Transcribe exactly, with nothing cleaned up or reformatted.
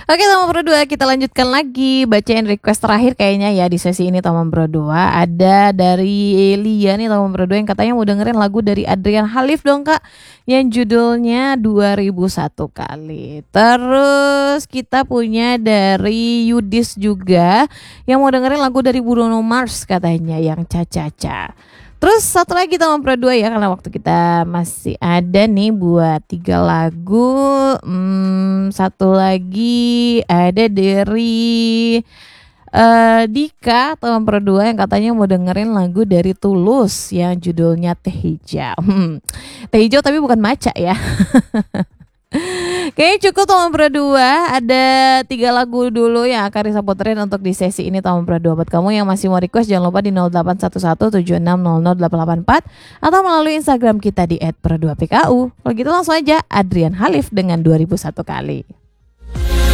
Oke Tomang Pro dua, kita lanjutkan lagi bacain request terakhir kayaknya ya di sesi ini Tomang Pro dua. Ada dari Lia nih Tomang Pro dua yang katanya mau dengerin lagu dari Adrian Halif dong Kak, yang judulnya dua ribu satu kali. Terus kita punya dari Yudis juga yang mau dengerin lagu dari Bruno Mars katanya yang Ca-Ca-Ca. Terus satu lagi Tomang Pro dua ya, karena waktu kita masih ada nih buat tiga lagu. Hmm, satu lagi ada dari uh, Dika Tomang Pro dua yang katanya mau dengerin lagu dari Tulus yang judulnya Teh Hijau. Hmm, Teh Hijau tapi bukan maca ya. Kayaknya cukup Tomang Pro dua. Ada tiga lagu dulu yang akan Risa puterin untuk di sesi ini Tomang Pro dua. Buat kamu yang masih mau request, jangan lupa di nol delapan satu satu tujuh enam nol nol delapan delapan empat atau melalui Instagram kita di et pro dua p k u. Kalau gitu langsung aja Adrian Halif dengan dua ribu satu kali.